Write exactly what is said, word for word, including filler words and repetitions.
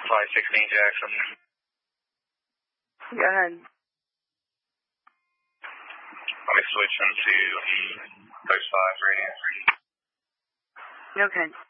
five sixteen Jackson. Go ahead. Let me switch into post five radio. Okay.